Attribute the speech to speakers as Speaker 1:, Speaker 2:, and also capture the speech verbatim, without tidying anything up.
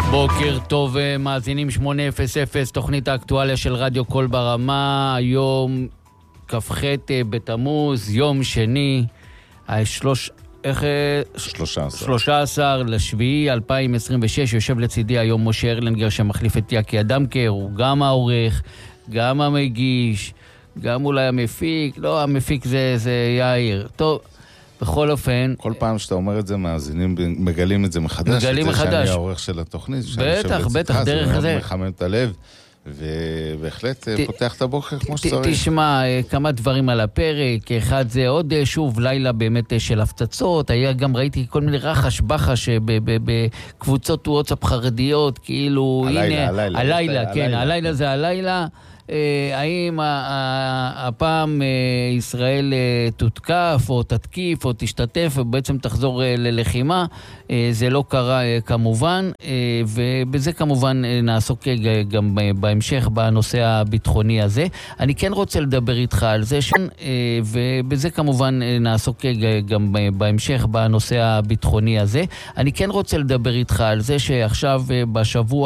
Speaker 1: בוקר טוב, מאזינים שמונה אפס אפס, תוכנית האקטואליה של רדיו קול ברמה, היום כ"ח בתמוז, יום שני, השלוש... איך... שלושה עשר לשביעי אלפיים עשרים ושש, יושב לצידי היום משה ארלנגר שמחליף את יקי אדמקר, הוא גם העורך, גם המגיש, גם אולי המפיק, לא, המפיק זה, זה יאיר. טוב, בכל אופן...
Speaker 2: כל פעם שאתה אומר את זה, מאזינים מגלים את זה מחדש.
Speaker 1: מגלים מחדש.
Speaker 2: שאני העורך של התוכנית.
Speaker 1: בטח, בטח, דרך זה.
Speaker 2: זה מחמם את הלב, ובהחלט פותח את הבוקר כמו שצריך.
Speaker 1: תשמע, כמה דברים על הפרק. אחד זה עוד שוב לילה באמת של הפצצות. היה גם, ראיתי כל מיני רחש בחש בקבוצות וואטסאפ חרדיות, כאילו, הנה,
Speaker 2: הלילה,
Speaker 1: הלילה, כן, הלילה זה הלילה. האם הפעם ישראל תותקף או תתקיף או תשתתף ובעצם תחזור ללחימה? זה לא קרה כמובן, ובזה כמובן נעסוק גם בהמשך בנושא הביטחוני הזה. אני כן רוצה לדבר איתך על זה, ובזה כמובן נעסוק גם בהמשך בנושא הביטחוני הזה. אני כן רוצה לדבר איתך על זה שעכשיו בשבוע